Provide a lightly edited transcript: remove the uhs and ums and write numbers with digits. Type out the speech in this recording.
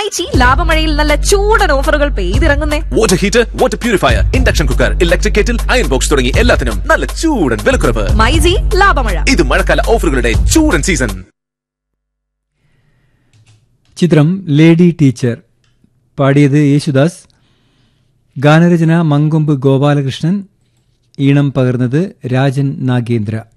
മൈച്ചി ലാഭമഴയിൽ നല്ല ചൂടൻ ഓഫറുകൾ പെയ്തിറങ്ങുന്നേ. Water heater, water purifier, induction cooker, electric kettle, iron box തുടങ്ങി എല്ലാത്തിനും നല്ല ചൂടൻ വിലക്കുറവ്. മൈജി ലാഭമഴ. ഇത് മഴക്കാല ഓഫറുകളുടെ ചൂടൻ സീസൺ. ചിത്രം ലേഡി ടീച്ചർ. പാടിയത് യേശുദാസ്. ഗാനരചന മങ്കൊമ്പ് ഗോപാലകൃഷ്ണൻ. ഈണം പകർന്നത് രാജൻ നാഗേന്ദ്ര.